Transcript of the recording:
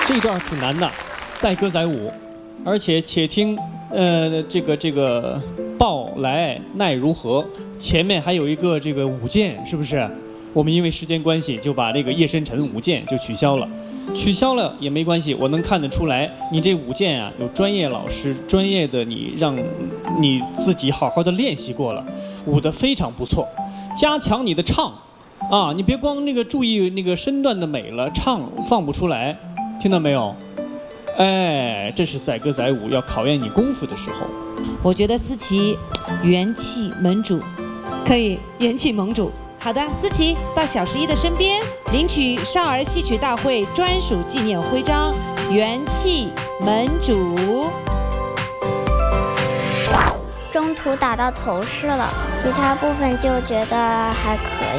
这段挺难的，载歌载舞，而且且听，这个报来奈如何，前面还有一个这个舞剑，是不是？我们因为时间关系就把这个夜深沉舞剑就取消了。取消了也没关系，我能看得出来，你这舞剑啊，有专业老师，专业的你让你自己好好的练习过了，舞得非常不错，加强你的唱，啊，你别光那个注意那个身段的美了，唱放不出来，听到没有？哎，这是载歌载舞要考验你功夫的时候。 我觉得思琪元气盟主， 可以元气盟主。 好的，思琪到小11的身边，领取少儿戏曲大会专属纪念徽章，元气盟主。 中途打到头饰了，其他部分就觉得还可以。